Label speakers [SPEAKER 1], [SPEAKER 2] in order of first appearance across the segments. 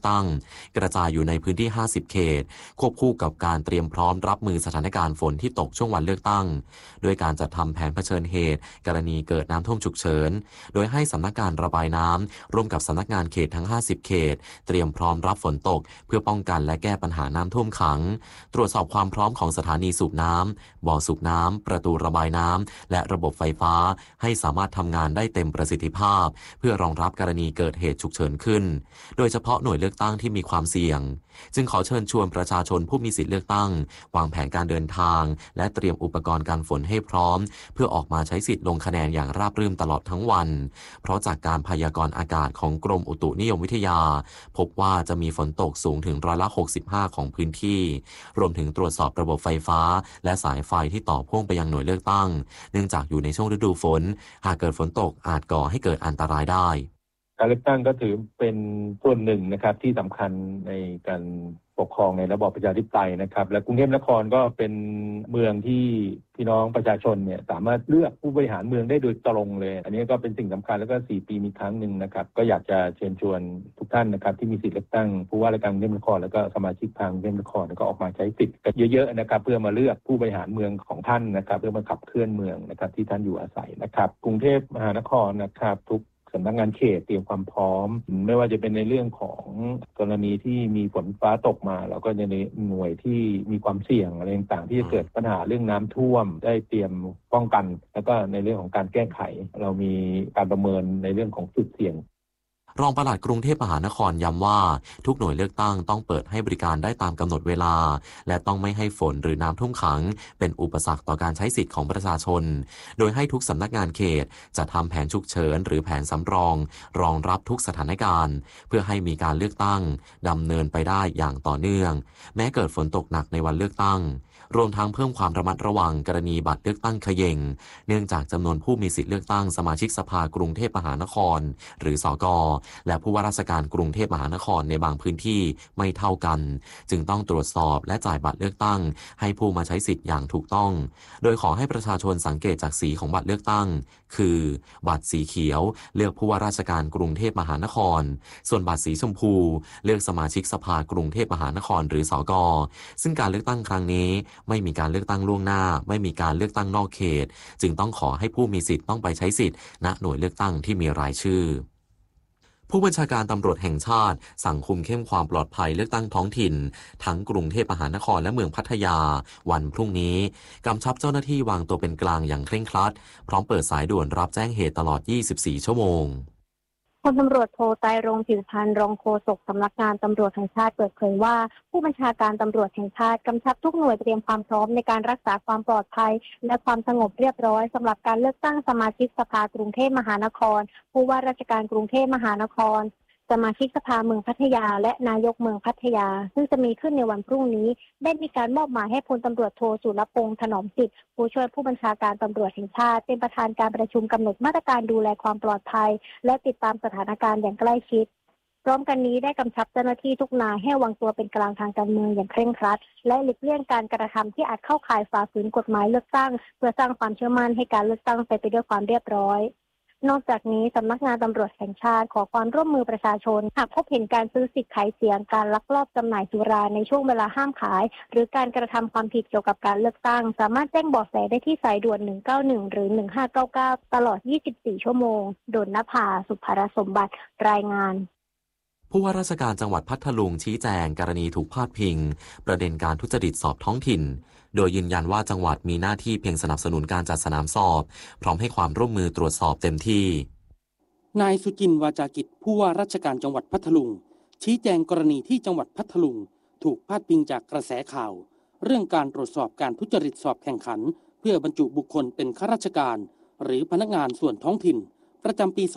[SPEAKER 1] ตั้งกระจายอยู่ในพื้นที่50เขตควบคู่กับการเตรียมพร้อมรับมือสถานการณ์ฝนที่ตกช่วงวันเลือกตั้งด้วยการจัดทำแผนเผชิญเหตุกรณีเกิดน้ำท่วมฉุกเฉินโดยให้สำนักงานระบายน้ำร่วมกับสำนักงานเขตทั้ง50เขตเตรียมพร้อมรับฝนตกเพื่อป้องกันและแก้ปัญหาน้ำท่วมขังตรวจสอบความพร้อมของสถานีสูบน้ำบ่อสูบน้ำประตูระบายน้ำและระบบไฟฟ้าให้สามารถทำงานได้เต็มประสิทธิภาพเพื่อรองรับกรณีเกิดเหตุฉุกเฉินขึ้นโดยเฉพาะหน่วยเลือกตั้งที่มีความเสี่ยงจึงขอเชิญชวนประชาชนผู้มีสิทธิเลือกตั้งวางแผนการเดินทางและเตรียมอุปกรณ์การฝนให้พร้อมเพื่อออกมาใช้สิทธิ์ลงคะแนนอย่างราบรื่นตลอดทั้งวันเพราะจากการพยากรณ์อากาศของกรมอุตุนิยมวิทยาพบว่าจะมีฝนตกสูงถึง65%ของพื้นที่รวมถึงตรวจสอบระบบไฟฟ้าและสายไฟที่ต่อพ่วงไปยังหน่วยเลือกตั้งเนื่องจากอยู่ในช่วงฤดูฝนหากเกิดฝนตกอาจก่อให้เกิดอันตรายได้
[SPEAKER 2] การเลือกตั้งก็ถือเป็นส่วนหนึ่งนะครับที่สำคัญในการปกครองในระบอบประชาธิปไตยนะครับและกรุงเทพนครก็เป็นเมืองที่พี่น้องประชาชนเนี่ยสามารถเลือกผู้บริหารเมืองได้โดยตรงเลยอันนี้ก็เป็นสิ่งสำคัญแล้วก็4 ปีมีครั้งหนึ่งนะครับก็อยากจะเชิญชวนทุกท่านนะครับที่มีสิทธิเลือกตั้งผู้ว่าราชการกรุงเทพนครแล้วก็สมาชิกทางกรุงเทพนครก็ออกมาใช้สิทธิ์กันเยอะๆนะครับเพื่อมาเลือกผู้บริหารเมืองของท่านนะครับเพื่อมาขับเคลื่อนเมืองนะครับที่ท่านอยู่อาศัยนะครับกรุงเทพมหานครนะครับทุกสำนักงานเขตเตรียมความพร้อมไม่ว่าจะเป็นในเรื่องของกรณีที่มีฝนฟ้าตกมาแล้วก็ในหน่วยที่มีความเสี่ยงอะไรต่างๆที่จะเกิดปัญหาเรื่องน้ำท่วมได้เตรียมป้องกันแล้วก็ในเรื่องของการแก้ไขเรามีการประเมินในเรื่องของจุดเสี่ยง
[SPEAKER 1] รองปลัดกรุงเทพมหานครย้ำว่าทุกหน่วยเลือกตั้งต้องเปิดให้บริการได้ตามกำหนดเวลาและต้องไม่ให้ฝนหรือน้ำท่วมขังเป็นอุปสรรคต่อการใช้สิทธิ์ของประชาชนโดยให้ทุกสำนักงานเขตจะทำแผนฉุกเฉินหรือแผนสำรองรองรับทุกสถานการณ์เพื่อให้มีการเลือกตั้งดำเนินไปได้อย่างต่อเนื่องแม้เกิดฝนตกหนักในวันเลือกตั้งรวมทั้งเพิ่มความระมัดระวังกรณีบัตรเลือกตั้งเขย่งเนื่องจากจำนวนผู้มีสิทธิเลือกตั้งสมาชิกสภากรุงเทพมหานครหรือสกและผู้ว่าราชการกรุงเทพมหานครในบางพื้นที่ไม่เท่ากันจึงต้องตรวจสอบและจ่ายบัตรเลือกตั้งให้ผู้มาใช้สิทธิ์อย่างถูกต้องโดยขอให้ประชาชนสังเกตจากสีของบัตรเลือกตั้งคือบัตรสีเขียวเลือกผู้ว่าราชการกรุงเทพมหานครส่วนบัตรสีชมพูเลือกสมาชิกสภากรุงเทพมหานครหรือสกซึ่งการเลือกตั้งครั้งนี้ไม่มีการเลือกตั้งล่วงหน้าไม่มีการเลือกตั้งนอกเขตจึงต้องขอให้ผู้มีสิทธิ์ต้องไปใช้สิทธิ์ณหน่วยเลือกตั้งที่มีรายชื่อผู้บัญชาการตำรวจแห่งชาติสั่งคุมเข้มความปลอดภัยเลือกตั้งท้องถิ่นทั้งกรุงเทพมหานครและเมืองพัทยาวันพรุ่งนี้กำชับเจ้าหน้าที่วางตัวเป็นกลางอย่างเคร่งครัดพร้อมเปิดสายด่วนรับแจ้งเหตุตลอด24ชั่วโมง
[SPEAKER 3] พลตำรวจโทไตรรงค์ ผิวพรรณรองโฆษกสำนักงานตำรวจแห่งชาติเปิดเผยว่าผู้บัญชาการตำรวจแห่งชาติกำชับทุกหน่วยเตรียมความพร้อมในการรักษาความปลอดภัยและความสงบเรียบร้อยสำหรับการเลือกตั้งสมาชิกสภากรุงเทพมหานครผู้ว่าราชการกรุงเทพมหานครสมาชิกสภาเมืองพัทยาและนายกเมืองพัทยาซึ่งจะมีขึ้นในวันพรุ่งนี้ได้มีการมอบหมายให้พลตำรวจโทสุรพงษ์ถนอมจิตผู้ช่วยผู้บัญชาการตำรวจแห่งชาติเป็นประธานการประชุมกำหนดมาตรการดูแลความปลอดภัยและติดตามสถานการณ์อย่างใกล้ชิดพร้อมกันนี้ได้กำชับเจ้าหน้าที่ทุกนายให้วางตัวเป็นกลางทางการเมืองอย่างเคร่งครัดและหลีกเลี่ยงการกระทำที่อาจเข้าข่ายฝ่าฝืนกฎหมายเลือกตั้งเพื่อสร้างความเชื่อมั่นให้การเลือกตั้งไปด้วยความเรียบร้อยนอกจากนี้สำนักงานตำรวจแห่งชาติขอความร่วมมือประชาชนหากพบเห็นการซื้อสิทธิ์ขายเสียงการลักลอบจำหน่ายสุราในช่วงเวลาห้ามขายหรือการกระทำความผิดเกี่ยวกับการเลือกตั้งสามารถแจ้งเบาะแสได้ที่สายด่วน191หรือ1599ตลอด24ชั่วโมงดลนภา สุภรสมบัติรายงาน
[SPEAKER 1] ผู้ว่าราชการจังหวัดพัทลุงชี้แจงกรณีถูกพาดพิงประเด็นการทุจริตสอบท้องถิ่นโดยยืนยันว่าจังหวัดมีหน้าที่เพียงสนับสนุนการจัดสนามสอบพร้อมให้ความร่วมมือตรวจสอบเต็มที่
[SPEAKER 4] นายสุจินต์ วาจากิจผู้ว่าราชการจังหวัดพัทลุงชี้แจงกรณีที่จังหวัดพัทลุงถูกพาดพิงจากกระแสข่าวเรื่องการตรวจสอบการทุจริตสอบแข่งขันเพื่อบรรจุบุคคลเป็นข้าราชการหรือพนักงานส่วนท้องถิ่นประจำปี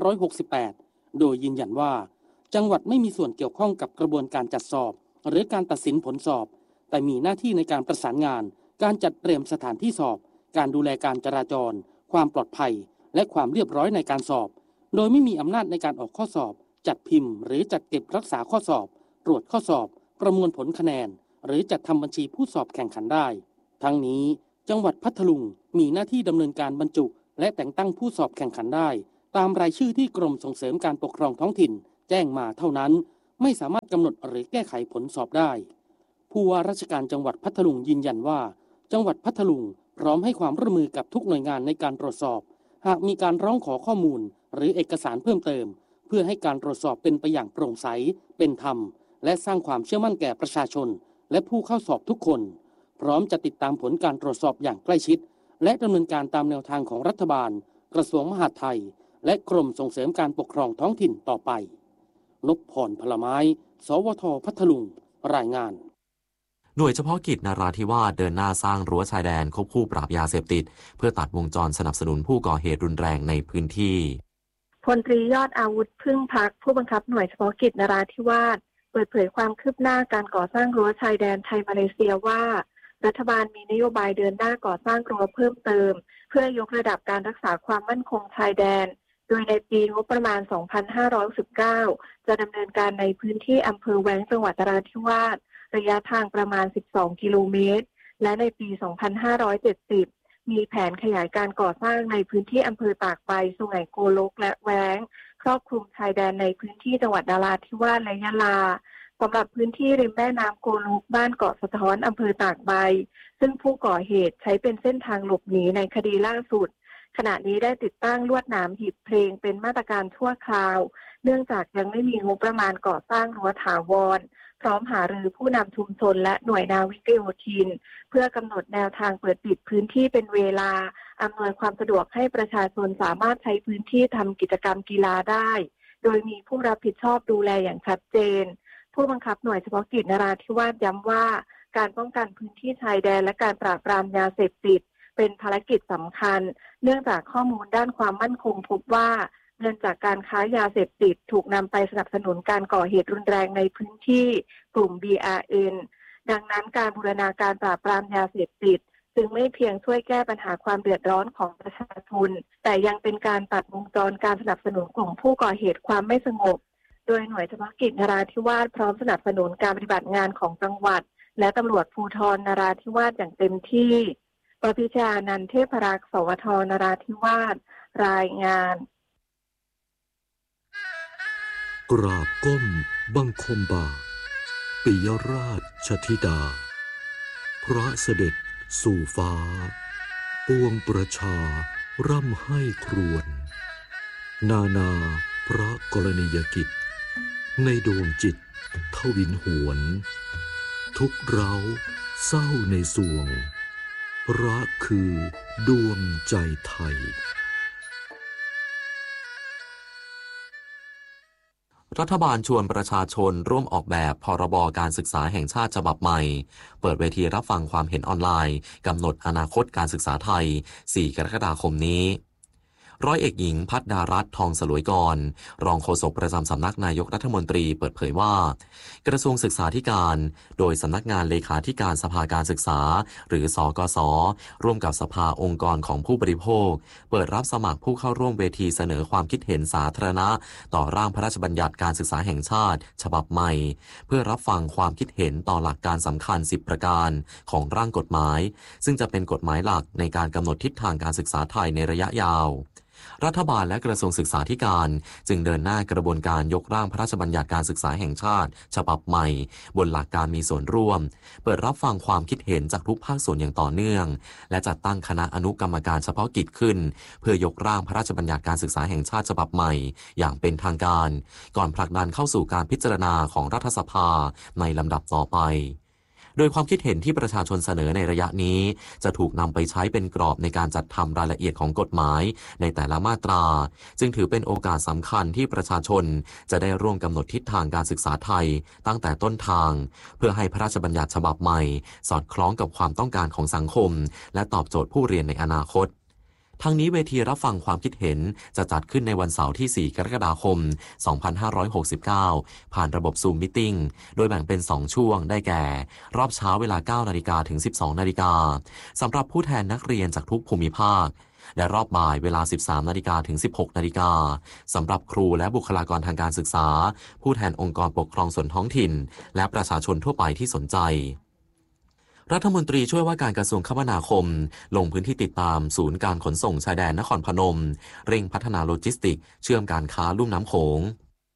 [SPEAKER 4] 2568 โดยยืนยันว่าจังหวัดไม่มีส่วนเกี่ยวข้องกับกระบวนการจัดสอบหรือการตัดสินผลสอบแต่มีหน้าที่ในการประสานงานการจัดเตรียมสถานที่สอบการดูแลการจราจรความปลอดภัยและความเรียบร้อยในการสอบโดยไม่มีอำนาจในการออกข้อสอบจัดพิมพ์หรือจัดเก็บรักษาข้อสอบตรวจข้อสอบประมวลผลคะแนนหรือจัดทำบัญชีผู้สอบแข่งขันได้ทั้งนี้จังหวัดพัทลุงมีหน้าที่ดำเนินการบรรจุและแต่งตั้งผู้สอบแข่งขันได้ตามรายชื่อที่กรมส่งเสริมการปกครองท้องถิ่นแจ้งมาเท่านั้นไม่สามารถกำหนดหรือแก้ไขผลสอบได้ผู้ว่าราชการจังหวัดพัทลุงยืนยันว่าจังหวัดพัทลุงพร้อมให้ความร่วมมือกับทุกหน่วยงานในการตรวจสอบหากมีการร้องขอข้อมูลหรือเอกสารเพิ่มเติมเพื่อให้การตรวจสอบเป็นไปอย่างโปร่งใสเป็นธรรมและสร้างความเชื่อมั่นแก่ประชาชนและผู้เข้าสอบทุกคนพร้อมจะติดตามผลการตรวจสอบอย่างใกล้ชิดและดำเนินการตามแนวทางของรัฐบาลกระทรวงมหาดไทยและกรมส่งเสริมการปกครองท้องถิ่นต่อไปนพพรพลไม้สวท.พัทลุงรายงาน
[SPEAKER 1] หน่วยเฉพาะกิจนราธิวาสเดินหน้าสร้างรั้วชายแดนควบคู่ปราบยาเสพติดเพื่อตัดวงจรสนับสนุนผู้ก่อเหตุรุนแรงในพื้นที่
[SPEAKER 3] พลตรียอดอาวุธพึ่งพักผู้บังคับหน่วยเฉพาะกิจนราธิวาสเปิดเผยความคืบหน้าการก่อสร้างรั้วชายแดนไทยมาเลเซียว่ารัฐบาลมีนโยบายเดินหน้าก่อสร้างรั้วเพิ่มเติมเพื่อยกระดับการรักษาความมั่นคงชายแดนโดยในปีงบประมาณ 2519 จะดำเนินการในพื้นที่อำเภอแว้งจังหวัดนราธิวาสระยะทางประมาณ 12 กิโลเมตรและในปี 2570 มีแผนขยายการก่อสร้างในพื้นที่อำเภอตากใบสุไหงโกลกและแว้งครอบคลุมชายแดนในพื้นที่จังหวัดนราธิวาสและยะลาสำหรับพื้นที่ริมแม่น้ำโกลกบ้านเกาะสะท้อนอำเภอตากใบซึ่งผู้ก่อเหตุใช้เป็นเส้นทางหลบหนีในคดีล่าสุดขณะนี้ได้ติดตั้งลวดหนามหีบเพลงเป็นมาตรการชั่วคราวเนื่องจากยังไม่มีงบประมาณก่อสร้างรั้วถาวรพร้อมหารือผู้นำชุมชนและหน่วยนาวิกโยธินเพื่อกำหนดแนวทางเปิดปิดพื้นที่เป็นเวลาอำนวยความสะดวกให้ประชาชนสามารถใช้พื้นที่ทำกิจกรรมกีฬาได้โดยมีผู้รับผิดชอบดูแลอย่างชัดเจนผู้บังคับหน่วยเฉพาะกิจนราธิวาสย้ำว่าการป้องกันพื้นที่ชายแดนและการปราบปรามยาเสพติดเป็นภารกิจสำคัญเนื่องจากข้อมูลด้านความมั่นคงพบว่าเงินจากการค้ายาเสพติดถูกนำไปสนับสนุนการก่อเหตุรุนแรงในพื้นที่กลุ่ม BRN ดังนั้นการบูรณาการปราบปรามยาเสพติดจึงไม่เพียงช่วยแก้ปัญหาความเดือดร้อนของประชาชนแต่ยังเป็นการตัดวงจรการสนับสนุนกลุ่มผู้ก่อเหตุความไม่สงบโดยหน่วยเฉพาะกิจนราธิวาสพร้อมสนับสนุนการปฏิบัติงานของจังหวัดและตำรวจภูธรนราธิวาสอย่างเต็มที่ปพิชานันท์เทพรักษ์สวท.นราธิวาสรายงาน
[SPEAKER 5] กราบก้มบังคมบาทปิยราชธิดาพระเสด็จสู่ฟ้าปวงประชาร่ำให้ครวญนาพระกรณียกิจในดวงจิตทวินหวนทุกเร้าเศร้าในสวงพระคือดวงใจไทย
[SPEAKER 1] รัฐบาลชวนประชาชนร่วมออกแบบพรบการศึกษาแห่งชาติฉบับใหม่เปิดเวทีรับฟังความเห็นออนไลน์กำหนดอนาคตการศึกษาไทย 4 กรกฎาคมนี้ร้อยเอกหญิงภัทรดารัตน์ทองสลวยกรรองโฆษกประจำสำนักนายกรัฐมนตรีเปิดเผยว่ากระทรวงศึกษาธิการโดยสำนักงานเลขาธิการสภาการศึกษาหรือสกส.ร่วมกับสภาองค์กรของผู้บริโภคเปิดรับสมัครผู้เข้าร่วมเวทีเสนอความคิดเห็นสาธารณะต่อร่างพระราชบัญญัติการศึกษาแห่งชาติฉบับใหม่เพื่อรับฟังความคิดเห็นต่อหลักการสำคัญ10ประการของร่างกฎหมายซึ่งจะเป็นกฎหมายหลักในการกำหนดทิศทางการศึกษาไทยในระยะยาวรัฐบาลและกระทรวงศึกษาธิการจึงเดินหน้ากระบวนการยกร่างพระราชบัญญัติการศึกษาแห่งชาติฉบับใหม่บนหลักการมีส่วนร่วมเปิดรับฟังความคิดเห็นจากทุกภาคส่วนอย่างต่อเนื่องและจัดตั้งคณะอนุกรรมการเฉพาะกิจขึ้นเพื่อยกร่างพระราชบัญญัติการศึกษาแห่งชาติฉบับใหม่อย่างเป็นทางการก่อนผลักดันเข้าสู่การพิจารณาของรัฐสภาในลำดับต่อไปโดยความคิดเห็นที่ประชาชนเสนอในระยะนี้จะถูกนำไปใช้เป็นกรอบในการจัดทำรายละเอียดของกฎหมายในแต่ละมาตราจึงถือเป็นโอกาสสำคัญที่ประชาชนจะได้ร่วมกำหนดทิศทางการศึกษาไทยตั้งแต่ต้นทางเพื่อให้พระราชบัญญัติฉบับใหม่สอดคล้องกับความต้องการของสังคมและตอบโจทย์ผู้เรียนในอนาคตทั้งนี้เวทีรับฟังความคิดเห็นจะจัดขึ้นในวันเสาร์ที่ 4 กรกฎาคม 2569 ผ่านระบบ Zoom Meeting โดยแบ่งเป็น 2 ช่วงได้แก่ รอบเช้าเวลา 9 นาฬิกาถึง 12 นาฬิกาสำหรับผู้แทนนักเรียนจากทุกภูมิภาคและรอบบ่ายเวลา 13 นาฬิกาถึง 16 นาฬิกาสำหรับครูและบุคลากรทางการศึกษาผู้แทนองค์กรปกครองส่วนท้องถิ่นและประชาชนทั่วไปที่สนใจรัฐมนตรีช่วยว่าการกระทรวงคมนาคมลงพื้นที่ติดตามศูนย์การขนส่งชายแดนนครพนมเร่งพัฒนาโลจิสติกส์เชื่อมการค้าลุ่มน้ำโขง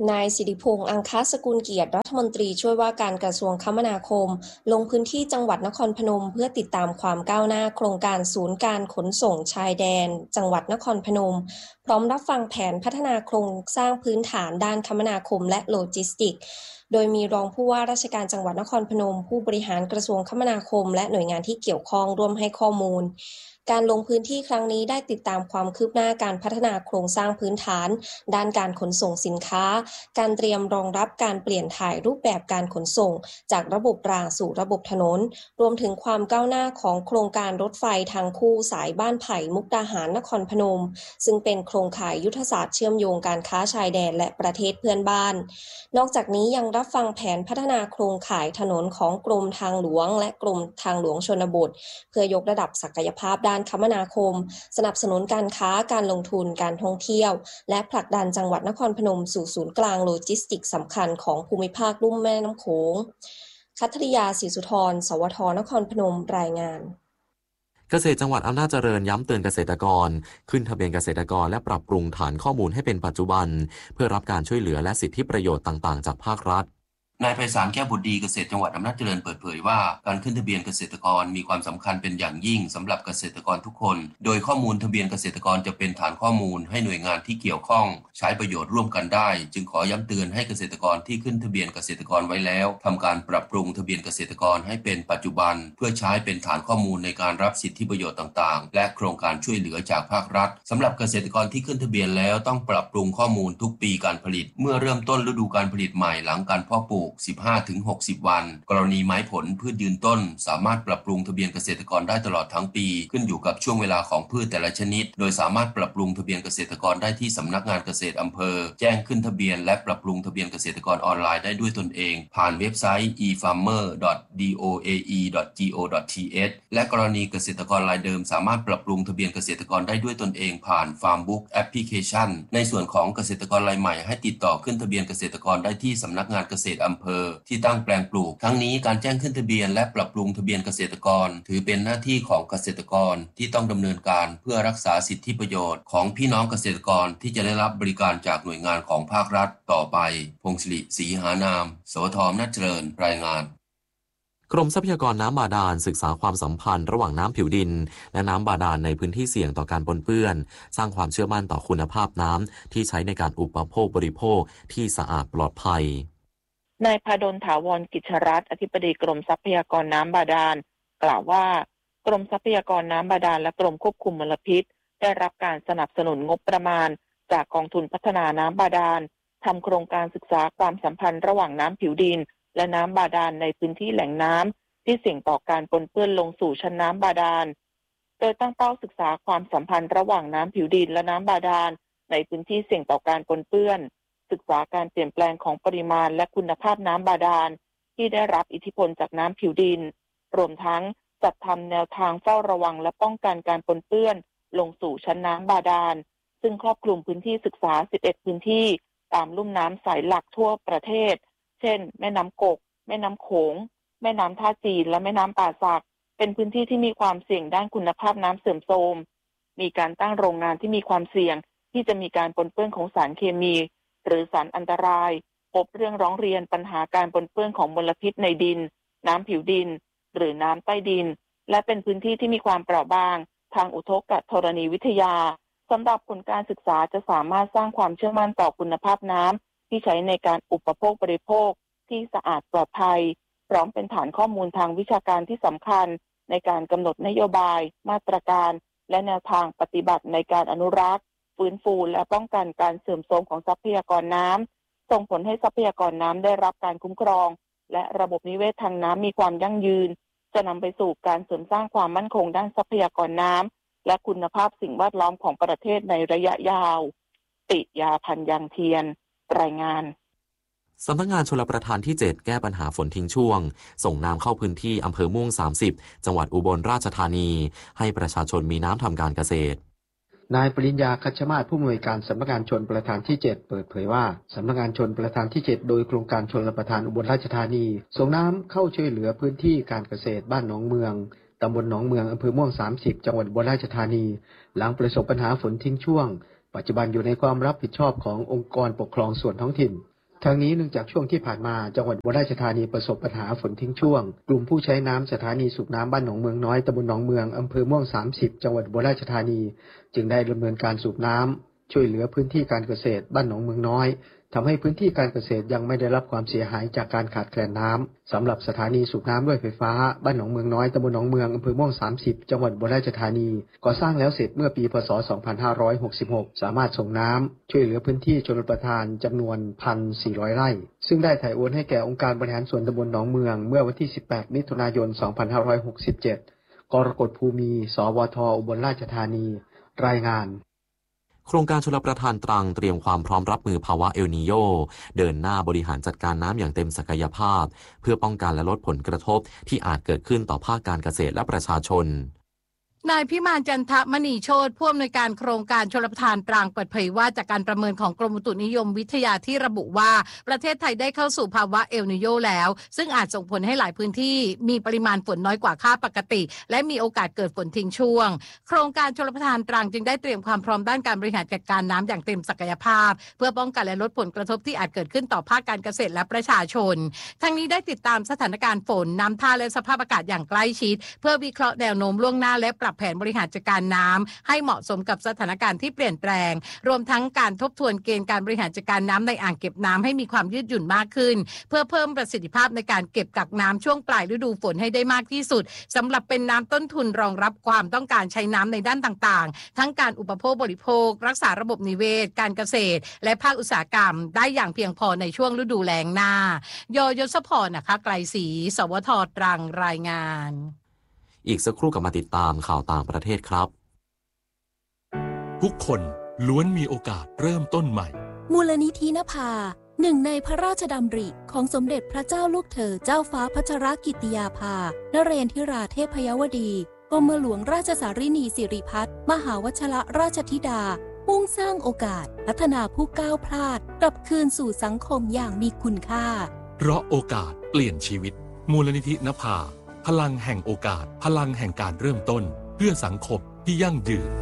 [SPEAKER 6] นายสิริพงษ์อังคสกุลเกียรติรัฐมนตรีช่วยว่าการกระทรวงคมนาคมลงพื้นที่จังหวัดนครพนมเพื่อติดตามความก้าวหน้าโครงการศูนย์การขนส่งชายแดนจังหวัดนครพนมพร้อมรับฟังแผนพัฒนาโครงสร้างพื้นฐานด้านคมนาคมและโลจิสติกส์โดยมีรองผู้ว่าราชการจังหวัดนครพนมผู้บริหารกระทรวงคมนาคมและหน่วยงานที่เกี่ยวข้องร่วมให้ข้อมูลการลงพื้นที่ครั้งนี้ได้ติดตามความคืบหน้าการพัฒนาโครงสร้างพื้นฐานด้านการขนส่งสินค้าการเตรียมรองรับการเปลี่ยนถ่ายรูปแบบการขนส่งจากระบบรางสู่ระบบถนนรวมถึงความก้าวหน้าของโครงการรถไฟทางคู่สายบ้านไผ่มุกดาหารนครพนมซึ่งเป็นโครงข่ายยุทธศาสตร์เชื่อมโยงการค้าชายแดนและประเทศเพื่อนบ้านนอกจากนี้ยังรับฟังแผนพัฒนาโครงข่ายถนนของกรมทางหลวงและกรมทางหลวงชนบทเพื่อยกระดับศักยภาพด้านคมนาคมสนับสนุนการค้าการลงทุนการท่องเที่ยวและผลักดันจังหวัดนครพนมสู่ศูนย์กลางโลจิสติกส์สำคัญของภูมิภาคลุ่มแม่น้ำโขงคัทริยาศรีสุธรสวทนครพนมรายงาน
[SPEAKER 1] เกษตรจังหวัดอำนาจเจริญย้ำเตือนเกษตรกรขึ้นทะเบียนเกษตรกรและปรับปรุงฐานข้อมูลให้เป็นปัจจุบันเพื่อรับการช่วยเหลือและสิทธิประโยชน์ต่างๆจากภาครัฐ
[SPEAKER 7] นายไพศาลแก้วบุตรดีเกษตรจังหวัดอำนาจเจริญเปิดเผยว่าการขึ้นทะเบียนเกษตรกรมีความสำคัญเป็นอย่างยิ่งสำหรับเกษตรกรทุกคนโดยข้อมูลทะเบียนเกษตรกรจะเป็นฐานข้อมูลให้หน่วยงานที่เกี่ยวข้องใช้ประโยชน์ร่วมกันได้จึงขอย้ำเตือนให้เกษตรกรที่ขึ้นทะเบียนเกษตรกรไว้แล้วทำการปรับปรุงทะเบียนเกษตรกรให้เป็นปัจจุบันเพื่อใช้เป็นฐานข้อมูลในการรับสิทธิประโยชน์ต่างๆและโครงการช่วยเหลือจากภาครัฐสำหรับเกษตรกรที่ขึ้นทะเบียนแล้วต้องปรับปรุงข้อมูลทุกปีการผลิตเมื่อเริ่มต้นฤดูการผลิตใหม่หลังการเพาะปลูก 15-60 วันกรณีไม้ผลพืชยืนต้นสามารถปรับปรุงทะเบียนเกษตรกรได้ตลอดทั้งปีขึ้นอยู่กับช่วงเวลาของพืชแต่ละชนิดโดยสามารถปรับปรุงทะเบียนเกษตรกรได้ที่สำนักงานเกษตรอำเภอแจ้งขึ้นทะเบียนและปรับปรุงทะเบียนเกษตรกรออนไลน์ได้ด้วยตนเองผ่านเว็บไซต์ efarmer.doae.go.th และกรณีเกษตรกรรายเดิมสามารถปรับปรุงทะเบียนเกษตรกรได้ด้วยตนเองผ่าน Farmbook Application ในส่วนของเกษตรกรรายใหม่ให้ติดต่อขึ้นทะเบียนเกษตรกรได้ที่สำนักงานเกษตรอำเภอที่ตั้งแปลงปลูกทั้งนี้การแจ้งขึ้นทะเบียนและปรับปรุงทะเบียนเกษตรกรถือเป็นหน้าที่ของเกษตรกรที่ต้องดำเนินการเพื่อรักษาสิทธิประโยชน์ของพี่น้องเกษตรกรที่จะได้รับบริการจากหน่วยงานของภาครัฐต่อไปพงศิริศรีหานามสวทอำนาจเจริญรายงาน
[SPEAKER 1] กรมทรัพยากรน้ำบาดาลศึกษาความสัมพันธ์ระหว่างน้ำผิวดินและน้ำบาดาลในพื้นที่เสี่ยงต่อการปนเปื้อนสร้างความเชื่อมั่นต่อคุณภาพน้ำที่ใช้ในการอุปโภคบริโภคที่สะอาดปลอดภัย
[SPEAKER 8] นายพดลถาวรกิจรัตน์อธิบดีกรมทรัพยากรน้ำบาดาลกล่าวว่ากรมทรัพยากรน้ำบาดาลและกรมควบคุมมลพิษได้รับการสนับสนุนงบประมาณจากกองทุนพัฒนาน้ำบาดาลทำโครงการศึกษาความสัมพันธ์ระหว่างน้ำผิวดินและน้ำบาดาลในพื้นที่แหล่งน้ำที่เสี่ยงต่อการปนเปื้อนลงสู่ชั้นน้ำบาดาลโดยตั้งเป้าศึกษาความสัมพันธ์ระหว่างน้ำผิวดินและน้ำบาดาลในพื้นที่เสี่ยงต่อการปนเปื้อนศึกษาการเปลี่ยนแปลงของปริมาณและคุณภาพน้ำบาดาลที่ได้รับอิทธิพลจากน้ำผิวดินรวมทั้งจัดทำแนวทางเฝ้าระวังและป้องกันการปนเปื้อนลงสู่ชั้นน้ำบาดาลซึ่งครอบคลุมพื้นที่ศึกษา11พื้นที่ตามลุ่มน้ำสายหลักทั่วประเทศเช่นแม่น้ำกกแม่น้ำโขงแม่น้ำท่าจีนและแม่น้ำป่าสักเป็นพื้นที่ที่มีความเสี่ยงด้านคุณภาพน้ำเสื่อมโทรมมีการตั้งโรงงานที่มีความเสี่ยงที่จะมีการปนเปื้อนของสารเคมีหรือสารอันตรายพบเรื่องร้องเรียนปัญหาการปนเปื้อนของมลพิษในดินน้ำผิวดินหรือน้ำใต้ดินและเป็นพื้นที่ที่มีความเปราะบางทางอุทกธรณีวิทยาสำหรับผลการศึกษาจะสามารถสร้างความเชื่อมั่นต่อคุณภาพน้ำที่ใช้ในการอุปโภคบริโภคที่สะอาดปลอดภัยพร้อมเป็นฐานข้อมูลทางวิชาการที่สำคัญในการกำหนดนโยบายมาตรการและแนวทางปฏิบัติในการอนุรักษ์ฟื้นฟูและป้องกันการเสื่อมโทรมของทรัพยากรน้ำส่งผลให้ทรัพยากรน้ำได้รับการคุ้มครองและระบบนิเวศทางน้ำมีความยั่งยืนจะนำไปสู่การเสริมสร้างความมั่นคงด้านทรัพยากรน้ำและคุณภาพสิ่งแวดล้อมของประเทศในระยะยาวติยาพันยังเทียนรายงาน
[SPEAKER 1] สำนักงานชลประทานที่ 7 แก้ปัญหาฝนทิ้งช่วงส่งน้ำเข้าพื้นที่อำเภอม่วง30จังหวัดอุบลราชธานีให้ประชาชนมีน้ำทำการเกษตร
[SPEAKER 9] นายปริญญาคัชมาศผู้อำนวยการสำนักงานชลประทานที่ 7 เปิดเผยว่าสำนักงานชลประทานที่ 7โดยโครงการชลประทานอุบลราชธานีส่งน้ำเข้าช่วยเหลือพื้นที่การเกษตรบ้านหนองเมืองตำบลหนองเมืองอำเภอม่วง30จังหวัดอุบลราชธานีหลังประสบปัญหาฝนทิ้งช่วงปัจจุบันอยู่ในความรับผิดชอบขององค์กรปกครองส่วนท้องถิ่นทางนี้เนื่องจากช่วงที่ผ่านมาจังหวัดอุบลราชธานีประสบปัญหาฝนทิ้งช่วงกลุ่มผู้ใช้น้ำสถานีสูบน้ำบ้านหนองเมืองน้อยตำบลหนองเมืองอำเภอม่วง30จังหวัดอุบลราชธานีจึงได้ดำเนินการสูบน้ำช่วยเหลือพื้นที่การเกษตรบ้านหนองเมืองน้อยทำให้พื้นที่การเกษตรยังไม่ได้รับความเสียหายจากการขาดแคลนน้ำสำหรับสถานีสูบน้ำด้วยไฟฟ้าบ้านหนองเมืองน้อยตำบลหนองเมืองอำเภอม่วง30จังหวัดอุบลราชธานีก่อสร้างแล้วเสร็จเมื่อปีพ.ศ. 2566สามารถส่งน้ำช่วยเหลือพื้นที่ชลประทานจำนวน 1,400 ไร่ซึ่งได้ถ่ายโอนให้แก่องค์การบริหารส่วนตำบลหนองเมืองเมื่อวันที่18มิถุนายน2567กรกฎภูมิ สวท.อุบลราชธานีรายงาน
[SPEAKER 1] โครงการชลประทานตรังเตรียมความพร้อมรับมือภาวะเอลนีโญเดินหน้าบริหารจัดการน้ำอย่างเต็มศักยภาพเพื่อป้องกันและลดผลกระทบที่อาจเกิดขึ้นต่อภาคการเกษตรและประชาชน
[SPEAKER 10] นายพิมานจันทมณีโชติผู้อำนวยการโครงการชลประทานตรังเปิดเผยว่าจากการประเมินของกรมอุตุนิยมวิทยาที่ระบุว่าประเทศไทยได้เข้าสู่ภาวะเอลนีโญแล้วซึ่งอาจส่งผลให้หลายพื้นที่มีปริมาณฝนน้อยกว่าค่าปกติและมีโอกาสเกิดฝนทิ้งช่วงโครงการชลประทานตรังจึงได้เตรียมความพร้อมด้านการบริหารจัดการน้ำอย่างเต็มศักยภาพเพื่อป้องกันและลดผลกระทบที่อาจเกิดขึ้นต่อภาคการเกษตรและประชาชนทั้งนี้ได้ติดตามสถานการณ์ฝนน้ำท่าและสภาพอากาศอย่างใกล้ชิดเพื่อวิเคราะห์แนวโน้มล่วงหน้าและปรับแผนบริหารจัดการน้ำให้เหมาะสมกับสถานการณ์ที่เปลี่ยนแปลงรวมทั้งการทบทวนเกณฑ์การบริหารจัดการน้ำในอ่างเก็บน้ำให้มีความยืดหยุ่นมากขึ้นเพื่อเพิ่มประสิทธิภาพในการเก็บกักน้ำช่วงปลายฤดูฝนให้ได้มากที่สุดสำหรับเป็นน้ำต้นทุนรองรับความต้องการใช้น้ำในด้านต่างๆทั้งการอุปโภคบริโภครักษาระบบนิเวศการเกษตรและภาคอุตสาหกรรมได้อย่างเพียงพอในช่วงฤดูแล้งหน้ายศพรนะคะไกลศรีสวท.ตรังรายงาน
[SPEAKER 1] อีกสักครู่กลับมาติดตามข่าวต่างประเทศครับ
[SPEAKER 11] ทุกคนล้วนมีโอกาสเริ่มต้นใหม่
[SPEAKER 12] มูลนิธินภาหนึ่งในพระราชดำริของสมเด็จพระเจ้าลูกเธอเจ้าฟ้าพัชรกิติยาภานเรนทิราเทพยวดีกรมหลวงราชสารินีสิริพัฒน์มหาวชรราชธิดามุ่งสร้างโอกาสพัฒนาผู้ก้าวพลาดกลับคืนสู่สังคมอย่างมีคุณค่า
[SPEAKER 11] เพราะโอกาสเปลี่ยนชีวิตมูลนิธินภาพลังแห่งโอกาสพลังแห่งการเริ่มต้นเพื่อสังคมที่ยั่งยืน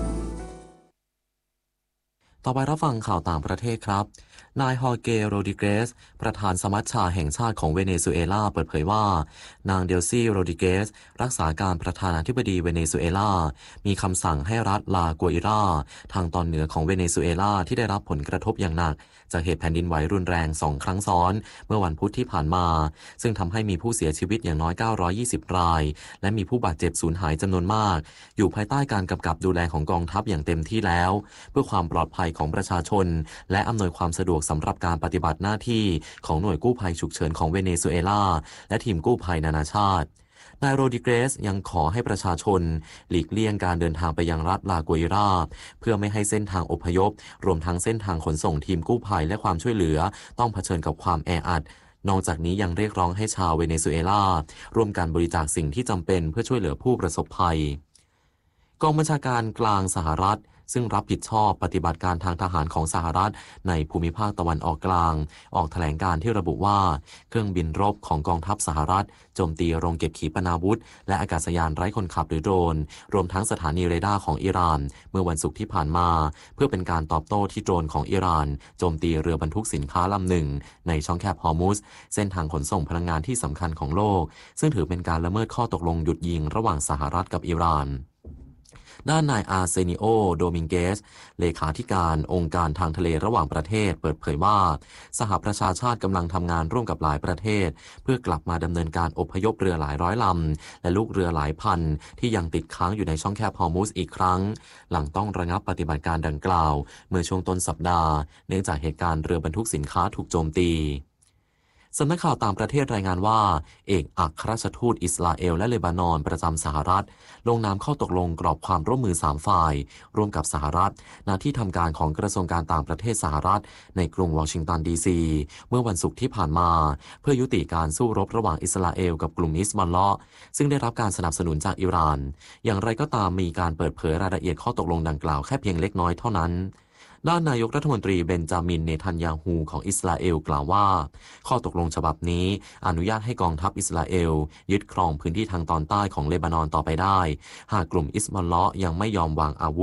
[SPEAKER 1] ต่อไปรับฟังข่าวต่างประเทศครับนายฮอเกโรดิเกสประธานสมัชชาแห่งชาติของเวเนซุเอลาเปิดเผยว่านางเดลซี่โรดิเกสรักษาการประธานาธิบดีเวเนซุเอลามีคำสั่งให้รัฐลากัวอิราทางตอนเหนือของเวเนซุเอลาที่ได้รับผลกระทบอย่างหนักจากเหตุแผ่นดินไหวรุนแรง2 ครั้งซ้อนเมื่อวันพุธที่ผ่านมาซึ่งทำให้มีผู้เสียชีวิตอย่างน้อย920รายและมีผู้บาดเจ็บสูญหายจำนวนมากอยู่ภายใต้การกำกับดูแลของกองทัพอย่างเต็มที่แล้วเพื่อความปลอดภัยของประชาชนและอำนวยความสะดวกสำหรับการปฏิบัติหน้าที่ของหน่วยกู้ภัยฉุกเฉินของเวเนซุเอลาและทีมกู้ภัยนานาชาตินายโรดิเกสยังขอให้ประชาชนหลีกเลี่ยงการเดินทางไปยังรัฐลากัวอิราเพื่อไม่ให้เส้นทางอพยพรวมทั้งเส้นทางขนส่งทีมกู้ภัยและความช่วยเหลือต้องเผชิญกับความแออัดนอกจากนี้ยังเรียกร้องให้ชาวเวเนซุเอลาร่วมกันบริจาคสิ่งที่จำเป็นเพื่อช่วยเหลือผู้ประสบภัยกองบัญชาการกลางสหรัฐซึ่งรับผิดชอบปฏิบัติการทางทหารของสหรัฐในภูมิภาคตะวันออกกลางออกแถลงการที่ระบุว่าเครื่องบินรบของกองทัพสหรัฐโจมตีโรงเก็บขีปนาวุธและอากาศยานไร้คนขับหรือโดรนรวมทั้งสถานีเรดาร์ของอิหร่านเมื่อวันศุกร์ที่ผ่านมาเพื่อเป็นการตอบโต้ที่โดรนของอิหร่านโจมตีเรือบรรทุกสินค้าลำหนึ่งในช่องแคบฮอร์มุซเส้นทางขนส่งพลังงานที่สำคัญของโลกซึ่งถือเป็นการละเมิดข้อตกลงหยุดยิงระหว่างสหรัฐกับอิหร่านด้านนายอาร์เซนิโอโดมิงเกสเลขาธิการองค์การทางทะเลระหว่างประเทศเปิดเผยว่าสหประชาชาติกำลังทำงานร่วมกับหลายประเทศเพื่อกลับมาดำเนินการอพยพเรือหลายร้อยลำและลูกเรือหลายพันที่ยังติดค้างอยู่ในช่องแคบฮอร์มุซอีกครั้งหลังต้องระงับปฏิบัติการดังกล่าวเมื่อช่วงต้นสัปดาห์เนื่องจากเหตุการณ์เรือบรรทุกสินค้าถูกโจมตีสำนักข่าวต่างประเทศรายงานว่าเอกอัครราชทูตอิสราเอลและเลบานอนประจำสหรัฐลงนามเข้าตกลงกรอบความร่วมมือ3ฝ่ายร่วมกับสหรัฐณที่ทำการของกระทรวงการต่างประเทศสหรัฐในกรุงวอชิงตันดีซีเมื่อวันศุกร์ที่ผ่านมาเพื่อยุติการสู้รบระหว่างอิสราเอลกับกลุ่มฮิซบอลเลาะห์ซึ่งได้รับการสนับสนุนจากอิหร่านอย่างไรก็ตามมีการเปิดเผยรายละเอียดข้อตกลงดังกล่าวแค่เพียงเล็กน้อยเท่านั้นด้านนายกรัฐมนตรีเบนจามินเนทันยาฮูของอิสราเอลกล่าวว่าข้อตกลงฉบับนี้อนุญาตให้กองทัพอิสราเอลยึดครองพื้นที่ทางตอนใต้ของเลบานอนต่อไปได้หากกลุ่มฮิซบอลเลาะห์ยังไม่ยอมวางอาวุธ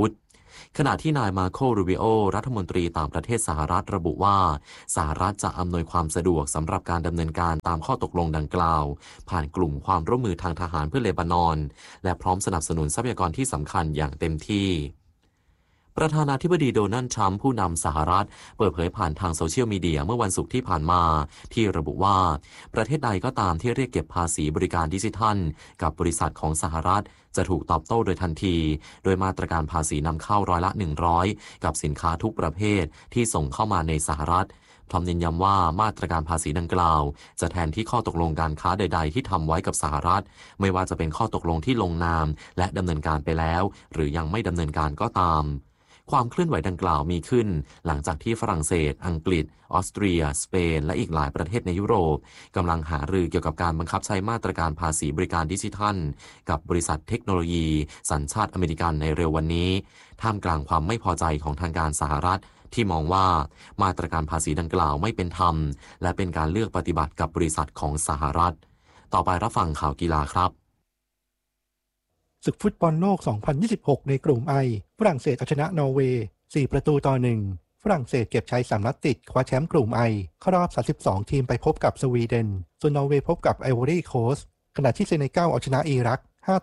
[SPEAKER 1] ขณะที่นายมาโครูบิโอรัฐมนตรีต่างประเทศสหรัฐระบุว่าสหรัฐจะอำนวยความสะดวกสำหรับการดำเนินการตามข้อตกลงดังกล่าวผ่านกลุ่มความร่วมมือทางทหารเพื่อเลบานอนและพร้อมสนับสนุนทรัพยากรที่สำคัญอย่างเต็มที่ประธานาธิบดีโดนัลด์ทรัมป์ผู้นำสหรัฐเปิดเผยผ่านทางโซเชียลมีเดียเมื่อวันศุกร์ที่ผ่านมาที่ระบุว่าประเทศใดก็ตามที่เรียกเก็บภาษีบริการดิจิทัลกับบริษัทของสหรัฐจะถูกตอบโต้โดยทันทีโดยมาตรการภาษีนำเข้าร้อยละ100กับสินค้าทุกประเภทที่ส่งเข้ามาในสหรัฐพร้อมเน้นย้ำว่ามาตรการภาษีดังกล่าวจะแทนที่ข้อตกลงการค้าใดๆที่ทำไว้กับสหรัฐไม่ว่าจะเป็นข้อตกลงที่ลงนามและดำเนินการไปแล้วหรือยังไม่ดำเนินการก็ตามความเคลื่อนไหวดังกล่าวมีขึ้นหลังจากที่ฝรั่งเศสอังกฤษออสเตรียสเปนและอีกหลายประเทศในยุโรปกำลังหารือเกี่ยวกับการบังคับใช้มาตรการภาษีบริการดิจิทัลกับบริษัทเทคโนโลยีสัญชาติอเมริกันในเร็ววันนี้ท่ามกลางความไม่พอใจของทางการสหรัฐที่มองว่ามาตรการภาษีดังกล่าวไม่เป็นธรรมและเป็นการเลือกปฏิบัติกับบริษัทของสหรัฐต่อไปรับฟังข่าวกีฬาครับ
[SPEAKER 13] ศึกฟุตบอลโลก 2026 ในกลุ่มไอฝรั่งเศสเอาชนะนอร์เวย์4-1ฝรั่งเศสเก็บชัย3 นัดติดคว้าแชมป์กลุ่มไอเข้ารอบ32ทีมไปพบกับสวีเดนส่วนนอร์เวย์พบกับไอวอรี่โคสต์ขณะที่เซเนกัลเอาชนะอิรัก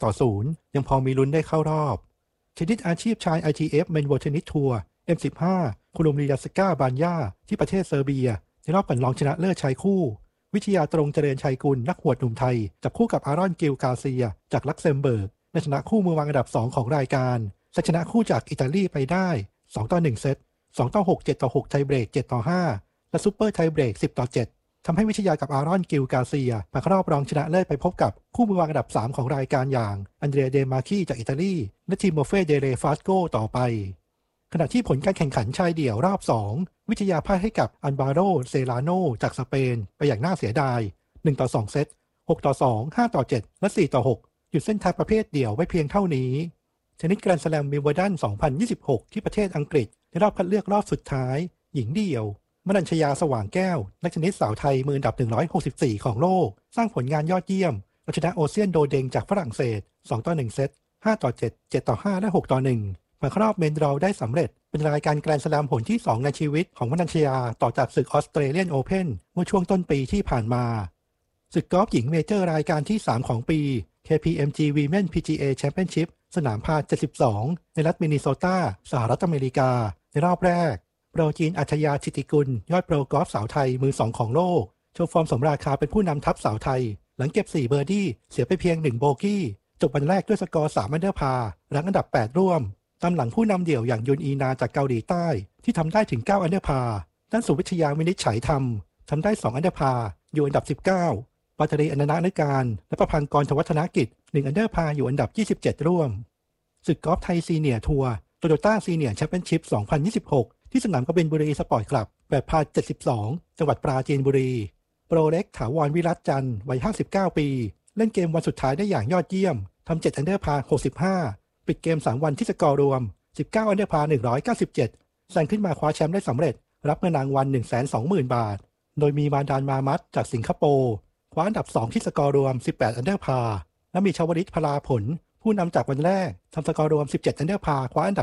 [SPEAKER 13] 5-0ยังพอมีลุ้นได้เข้ารอบเทนนิสอาชีพชาย ITF เมนเวิลด์เทนนิสทัวร์ M15 โคลุมเรียสกาบานยาที่ประเทศเซอร์เบียในรอบปั่นรองชนะเลิศชายคู่วิทยาตรงเจริญชัยกุลนักหวดหนุ่มไทยจับคู่กับอารอนกิลกาเซียจากลักเซมเบิร์กในชนะคู่มือวางอันดับ2ของรายการและชนะคู่จากอิตาลีไปได้2-1เซต2-6 7-6ไทยเบรก7-5และซุปเปอร์ไทยเบรก10-7ทำให้วิทยากับอารอนกิลกาเซียผ่านเข้ารอบรองชนะเลิศไปพบกับคู่มือวางอันดับ3ของรายการอย่างอันเดรียเดมาคีจากอิตาลีและทีโมเฟเดเรฟาสโกต่อไปขณะที่ผลการแข่งขันชายเดี่ยวรอบ2วิทยาพ่ายให้กับอันบาโรเซลาโนจากสเปนไปอย่างน่าเสียดาย1-2เซต6-2 5-7และ4-6หยุดเส้นทางประเภทเดี่ยวไว้เพียงเท่านี้เทนนิสแกรนด์สแลมวิมเบิลดัน 2026 ที่ประเทศอังกฤษในรอบคัดเลือกรอบสุดท้ายหญิงเดี่ยวมนัญชยาสว่างแก้วนักเทนนิสสาวไทยมืออันดับ164ของโลกสร้างผลงานยอดเยี่ยมเอาชนะโอเซียนโดเดงจากฝรั่งเศส2-1เซต5-7 7-5และ6-1ผ่านเข้ารอบเมนดรอลได้สำเร็จเป็นรายการแกรนด์สแลมผลที่2ในชีวิตของมนัญชยาต่อจากศึกออสเตรเลียนโอเพ่นเมื่อช่วงต้นปีที่ผ่านมาศึกกอล์ฟหญิงเมเจอร์รายการที่3ของปีKPMG Women PGA Championship สนามพา72ในรัฐมินนิโซตาสหรัฐอเมริกาในรอบแรกโปรจีนอัจฉริยะชิติกุลยอดโปรกอล์ฟสาวไทยมือ2ของโลกโชว์ฟอร์มสมราคาเป็นผู้นำทัพสาวไทยหลังเก็บ4เบอร์ดี้เสียไปเพียง1โบกี้จบวันแรกด้วยสกอร์3อันเดอร์พาร์รั้งอันดับ8ร่วมตามหลังผู้นำเดี่ยวอย่างยุนอีนาจากเกาหลีใต้ที่ทำได้ถึง9อันเดอร์พาร์ด้านสุวิทยาวินิจฉัยทำได้2อันเดอร์พาร์อยู่อันดับ19ปัตตรีอนันต์การและประพันธ์กรธวัฒนกิจ1อันเดอร์พาร์อยู่อันดับ27ร่วมศึกกอล์ฟไทยซีเนียร์ทัวร์โตโยต้าซีเนียร์แชมเปี้ยนชิพ2026ที่สนามกบินบุรีสปอร์ตคลับแบบพา72จังหวัดปราจีนบุรีโปรเล็กถาวรวิรัตจันทร์วัย59ปีเล่นเกมวันสุดท้ายได้อย่างยอดเยี่ยมทำ7อันเดอร์พาร์65ปิดเกม3วันที่สกอร์รวม19อันเดอร์พาร์197แซงขึ้นมาคว้าแชมป์ได้สำเร็จรับเงินรางวัล 120,000 บาทโดยมีมาดานมามัดจากสิงคโปร์คว้าอันดับ2ที่สกอร์รวม18อันเดอร์พาร์และมีชวลิตพลาผลผู้นำจากวันแรกทำสกอร์รวม17อันเดอร์พาร์คว้าอันดับ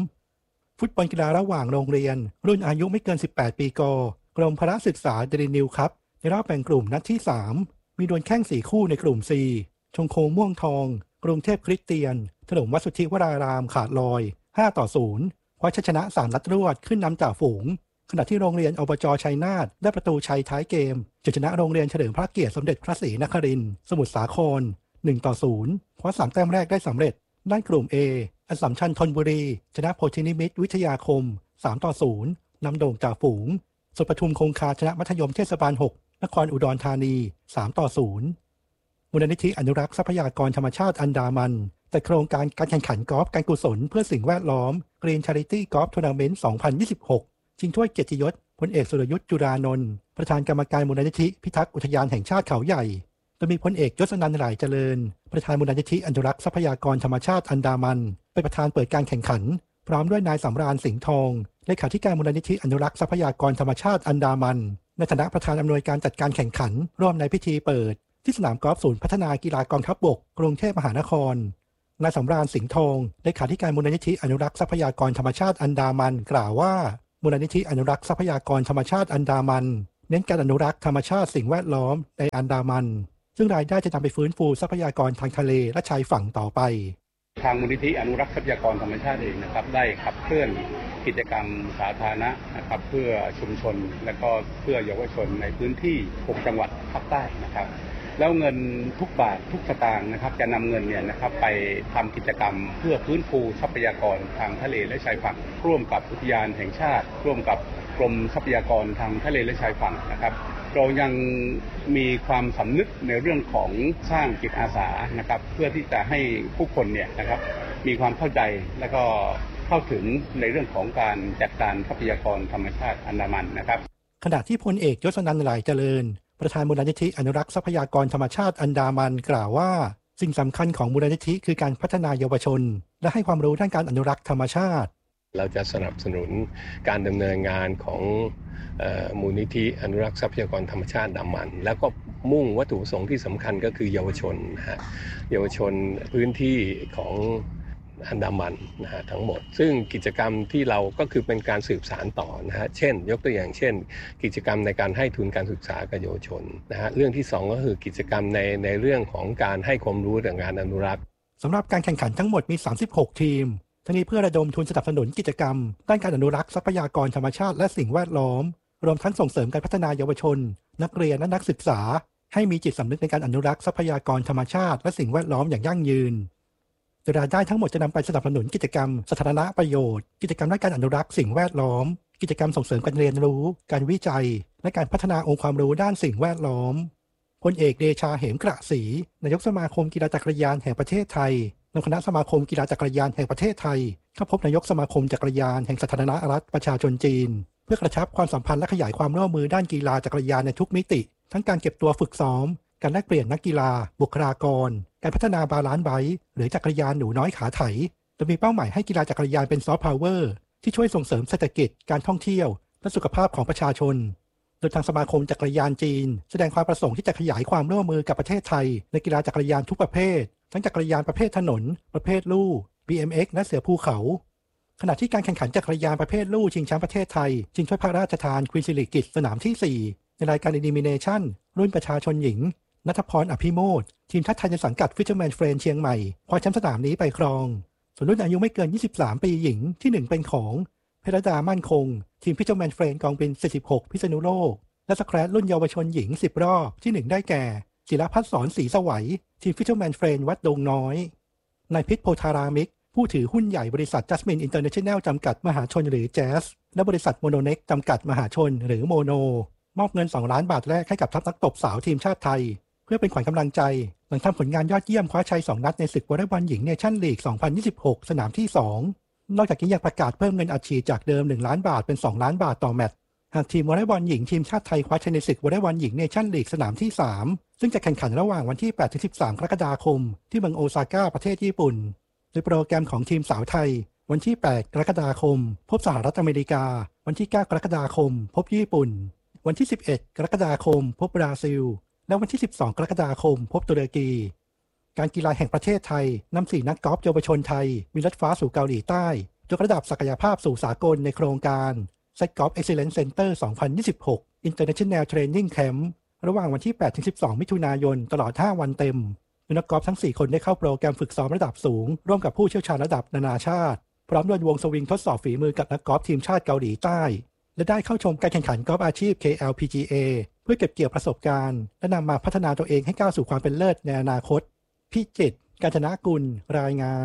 [SPEAKER 13] 3ฟุตบอลกีฬาระหว่างโรงเรียนรุ่นอายุไม่เกิน18ปีกกรมพละศึกษาเดลินิวครับในรอบแบ่งกลุ่มนัดที่3มีดวลแข่ง4คู่ในกลุ่ม C ชงโคม่วงทองกรุงเทพคริสเตียนถล่มวัดสุทธิวรารามขาดลอย5-0คว้าชัยชนะ3นัดรวดขึ้นนำจ่าฝูงขณะที่โรงเรียนอบจ.ชัยนาทได้ประตูชัยท้ายเกมชนะโรงเรียนเฉลิมพระเกียรติสมเด็จพระศรีนครินทร์สมุทรสาคร1-0คว้า3แต้มแรกได้สำเร็จด้านกลุ่ม A อัสสัมชัญธนบุรีชนะโพธินิมิตรวิทยาคม3-0นำโด่งจ่าฝูงสุปทุมคงคาชนะมัธยมเทศบาล6นครอุดรธานี3-0มูลนิธิอนุรักษ์ทรัพยากรธรรมชาติอันดามันแต่โครงการการแข่งขันกอล์ฟการกุศลเพื่อสิ่งแวดล้อม Green Charity Golf Tournament 2026ชิงถ้วยเกียรติยศพลเอกสุรยุทธจุรานนท์ประธานกรรมการมูลนิธิพิทักษ์อุทยานแห่งชาติเขาใหญ่โดยมีพลเอกยศนันท์หลายเจริญประธานมูลนิธิอนุรักษ์ทรัพยากรธรรมชาติอันดามันเป็นประธานเปิดการแข่งขันพร้อมด้วยนายสำราญสิงห์ทองเลขาธิการมูลนิธิอนุรักษ์ทรัพยากรธรรมชาติอันดามันในฐานะประธานอำนวยการจัดการแข่งขันร่วมในพิธีเปิดที่สนามกอล์ฟศูนย์พัฒนากีฬากองทัพบกกรุงเทพมหานครนายสำราญสิงห์ทองเลขาธิการมูลนิธิอนุรักษ์ทรัพยากรธรรมชาติอันดามันกล่าวว่ามูลนิธิอนุรักษ์ทรัพยากรธรรมชาติอันดามันเน้นการอนุรักษ์ธรรมชาติสิ่งแวดล้อมในอันดามันซึ่งรายได้จะนำไปฟื้นฟูทรัพยากรทางทะเลและชายฝั่งต่อไป
[SPEAKER 14] ทางมูลนิธิอนุรักษ์ทรัพยากรธรรมชาติเองนะครับได้ขับเคลื่อนกิจกรรมสาธารณะนะครับเพื่อชุมชนและก็เพื่อเยาวชนในพื้นที่6จังหวัดภาคใต้นะครับแล้วเงินทุกบาททุกสตางค์นะครับจะนำเงินเนี่ยนะครับไปทำกิจกรรมเพื่อฟื้นฟูทรัพยากรทางทะเลและชายฝั่งร่วมกับอุทยานแห่งชาติร่วมกับกรมทรัพยากรทางทะเลและชายฝั่งนะครับเรายังมีความสำนึกในเรื่องของสร้างจิตอาสานะครับเพื่อที่จะให้ผู้คนเนี่ยนะครับมีความเข้าใจและก็เข้าถึงในเรื่องของการจัดการทรัพยากรธรรมชาติอันดามันนะครับ
[SPEAKER 13] ขณะที่พลเอกยศนันท์หลายเจริญประธานมูลนิธิอนุรักษ์ทรัพยากรธรรมชาติอันดามันกล่าวว่าสิ่งสำคัญของมูลนิธิคือการพัฒนาเยาวชนและให้ความรู้ด้านการอนุรักษ์ธรรมชาติ
[SPEAKER 15] เราจะสนับสนุนการดำเนินงานของมูลนิธิอนุรักษ์ทรัพยากรธรรมชาติอันดามันแล้วก็มุ่งวัตถุประสงค์ที่สำคัญก็คือเยาวชนเยาวชนพื้นที่ของอันดามันทั้งหมดซึ่งกิจกรรมที่เราก็คือเป็นการสืบสานต่อเช่นยกตัวอย่างเช่นกิจกรรมในการให้ทุนการศึกษากับเยาวชนเรื่องที่2ก็คือกิจกรรมในเรื่องของการให้ความรู้เรื่องงานอนุรักษ์
[SPEAKER 13] สำหรับการแข่งขันทั้งหมดมี36ทีมทั้งนี้เพื่อระดมทุนสนับสนุนกิจกรรมด้านการอนุรักษ์ทรัพยากรธรรมชาติและสิ่งแวดล้อมรวมทั้งส่งเสริมการพัฒนาเยาวชนนักเรียนและนักศึกษาให้มีจิตสำนึกในการอนุรักษ์ทรัพยากรธรรมชาติและสิ่งแวดล้อมอย่างยั่งยืนโดยรายได้ทั้งหมดจะนำไปสนับสนุนกิจกรรมสาธารณประโยชน์กิจกรรมด้านการอนุรักษ์สิ่งแวดล้อมกิจกรรมส่งเสริมการเรียนรู้การวิจัยและการพัฒนาองค์ความรู้ด้านสิ่งแวดล้อมพลเอกเดชาเหมกระศรีนายกสมาคมกีฬาจักรยานแห่งประเทศไทยนำคณะสมาคมกีฬาจักรยานแห่งประเทศไทยเข้าพบนายกสมาคมจักรยานแห่งสาธารณรัฐประชาชนจีนเพื่อกระชับความสัมพันธ์และขยายความร่วมมือด้านกีฬาจักรยานในทุกมิติทั้งการเก็บตัวฝึกซ้อมการแลกเปลี่ยนนักกีฬาบุคลากรการพัฒนาบาลานซ์ไบค์หรือจักรยานหนูน้อยขาไถโดยมีเป้าหมายให้กีฬาจักรยานเป็นซอฟต์พาวเวอร์ที่ช่วยส่งเสริมเศรษฐกิจการท่องเที่ยวและสุขภาพของประชาชนโดยทางสมาคมจักรยานจีนแสดงความประสงค์ที่จะขยายความร่วมมือกับประเทศไทยในกีฬาจักรยานทุกประเภททั้งจักรยานประเภทถนนประเภทลู่ BMX และเสือภูเขาขณะที่การแข่งขันจักรยานประเภทลู่ชิงแชมป์ประเทศไทยชิงถ้วยพระราชทานควีนสิริกิติ์สนามที่4ในรายการ Elimination รุ่นประชาชนหญิงณัฐพรอภิโมทย์ทีมชาติไทยในสังกัด Fisherman Friends เชียงใหม่คว้าแชมป์สนามนี้ไปครองส่วนรุ่นอายุไม่เกิน23ปีหญิงที่1เป็นของเพรดามั่นคงทีม Fisherman Friends กองบิน46พิษณุโลกและสแครชรุ่นเยาวชนหญิง10รอบที่1ได้แก่ศิลพัฒน์สอนศรีสวัยทีม Fisherman Friends วัดดงน้อยนายพิษโพธารามิกผู้ถือหุ้นใหญ่บริษัท Jasmine International จำกัดมหาชนหรือ Jazz และบริษัท Mononex จำกัดมหาชนหรือโมโนมอบเงิน2ล้านบาทแรกให้กับทัพนักตบสาวทีมชาติไทยเพื่อเป็นขวัญกำลังใจหลังทำผลงานยอดเยี่ยมคว้าชัย2นัดในศึกวอลเลย์บอลหญิงเนชั่นลีก 2026 สนามที่2นอกจากนี้ยังประกาศเพิ่มเงินอัดฉีดจากเดิม1ล้านบาทเป็น2ล้านบาทต่อแมตช์หากทีมวอลเลย์บอลหญิงทีมชาติไทยคว้าชัยในศึกวอลเลย์บอลหญิงเนชั่นลีกสนามที่3ซึ่งจะแข่งขันระหว่างวันที่ 8-13 กรกฎาคมที่เมืองโอซาก้าประเทศญี่ปุ่นโดยโปรแกรมของทีมสาวไทยวันที่ 8 กรกฎาคมพบสหรัฐอเมริกาวันที่ 9 กรกฎาคมพบญี่ปุ่นวันที่ 11 กรกฎาคมพบบราซิลและวันที่ 12 กรกฎาคมพบตุรกีการกีฬาแห่งประเทศไทยนำ4นักกอล์ฟเยาวชนไทยบินลัดฟ้าสู่เกาหลีใต้ยกระดับศักยภาพสู่สากลในโครงการ Set Golf Excellence Center 2026 International Training Camp ระหว่างวันที่ 8-12 มิถุนายนตลอด5วันเต็มนักกอล์ฟทั้ง4คนได้เข้าโปรแกรมฝึกซ้อมระดับสูงร่วมกับผู้เชี่ยวชาญระดับนานาชาติพร้อมด้วยวงสวิงทดสอบฝีมือกับนักกอล์ฟทีมชาติเกาหลีใต้และได้เข้าชมการแข่งขันกอล์ฟอาชีพ KLPGA เพื่อเก็บเกี่ยวประสบการณ์และนำมาพัฒนาตัวเองให้ก้าวสู่ความเป็นเลิศในอนาคตพิจิตร กาญจนกุลรายงาน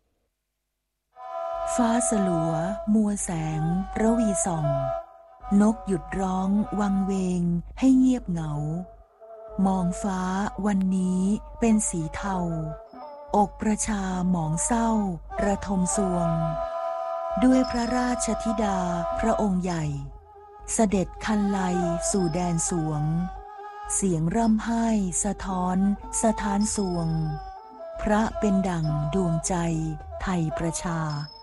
[SPEAKER 16] ฟ้าสลัวมัวแสงระวีส่องนกหยุดร้องวังเวงให้เงียบเหงามองฟ้าวันนี้เป็นสีเทาอกประชาหมองเศร้าระทมสวงด้วยพระราชธิดาพระองค์ใหญ่เสด็จคันไลสู่แดนสวงเสียงร่ำไห้สะท้อนสถานสวงพระเป็นดั่งดวงใจไทยประชา